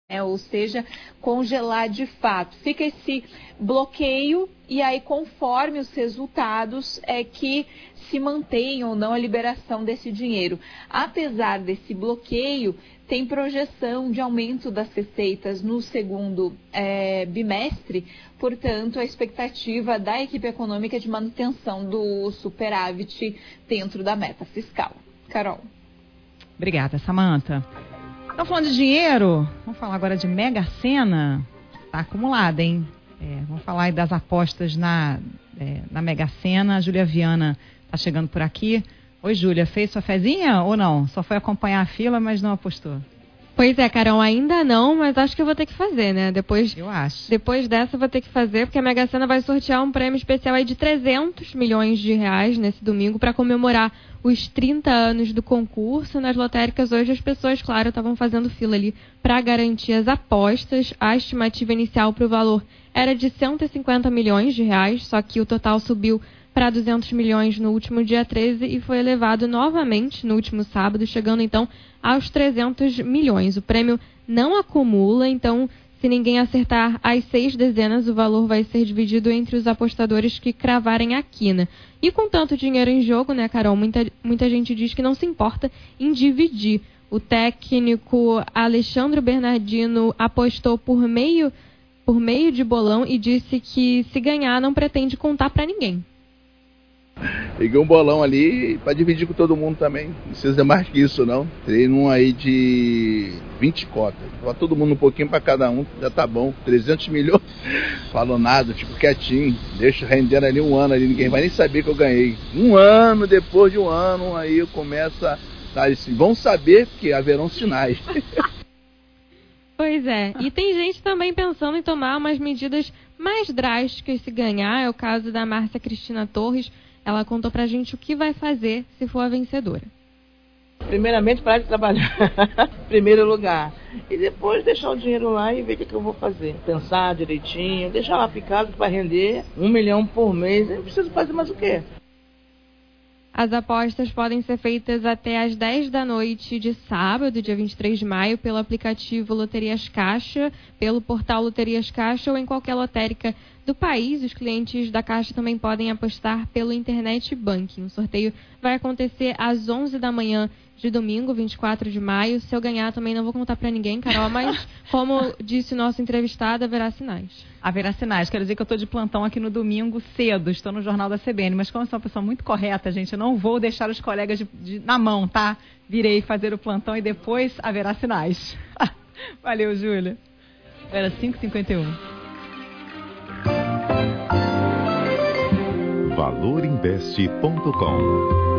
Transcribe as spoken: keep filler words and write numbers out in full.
É, ou seja, congelar de fato. Fica esse bloqueio e aí conforme os resultados é que se mantém ou não a liberação desse dinheiro. Apesar desse bloqueio, tem projeção de aumento das receitas no segundo é, bimestre, portanto a expectativa da equipe econômica é de manutenção do superávit dentro da meta fiscal. Carol. Obrigada, Samantha. Estão falando de dinheiro? Vamos falar agora de Mega Sena. Está acumulada, hein? É, vamos falar aí das apostas na, é, na Mega Sena. A Júlia Viana está chegando por aqui. Oi, Júlia, fez sua fezinha ou não? Só foi acompanhar a fila, mas não apostou. Pois é, Carol, ainda não, mas acho que eu vou ter que fazer, né? Depois, eu acho. Depois dessa eu vou ter que fazer, porque a Mega Sena vai sortear um prêmio especial aí de trezentos milhões de reais nesse domingo para comemorar os trinta anos do concurso. Nas lotéricas hoje as pessoas, claro, estavam fazendo fila ali para garantir as apostas. A estimativa inicial para o valor era de cento e cinquenta milhões de reais, só que o total subiu para duzentos milhões no último dia treze e foi elevado novamente no último sábado, chegando então aos trezentos milhões. O prêmio não acumula, então se ninguém acertar as seis dezenas, o valor vai ser dividido entre os apostadores que cravarem a quina. E com tanto dinheiro em jogo, né, Carol, muita, muita gente diz que não se importa em dividir. O técnico Alexandre Bernardino apostou por meio, por meio de bolão e disse que se ganhar não pretende contar para ninguém. Peguei um bolão ali para dividir com todo mundo também. Não precisa mais que isso, não. Terei um aí de vinte cotas. Para todo mundo um pouquinho para cada um, já tá bom. trezentos milhões. Falou nada, fico quietinho. Deixo rendendo ali um ano ali. Ninguém vai nem saber que eu ganhei. Um ano, depois de um ano, aí começa. Tá, assim, vão saber que haverão sinais. Pois é. E tem gente também pensando em tomar umas medidas mais drásticas se ganhar. É o caso da Márcia Cristina Torres. Ela contou pra gente o que vai fazer se for a vencedora. Primeiramente, parar de trabalhar, em primeiro lugar. E depois deixar o dinheiro lá e ver o que, que eu vou fazer. Pensar direitinho, deixar lá picado que vai render um milhão por mês. Eu preciso fazer mais o quê? As apostas podem ser feitas até às dez da noite de sábado, dia vinte e três de maio, pelo aplicativo Loterias Caixa, pelo portal Loterias Caixa ou em qualquer lotérica do país. Os clientes da Caixa também podem apostar pelo Internet Banking. O sorteio vai acontecer às onze da manhã de domingo, vinte e quatro de maio. Se eu ganhar também não vou contar pra ninguém, Carol, mas como disse o nosso entrevistado, haverá sinais. Haverá sinais. Quero dizer que eu estou de plantão aqui no domingo cedo, estou no Jornal da C B N, mas como eu sou uma pessoa muito correta, gente, eu não vou deixar os colegas de, de, na mão, tá? Virei fazer o plantão e depois haverá sinais. Valeu, Júlia. Era cinco e cinquenta e um. valor investe ponto com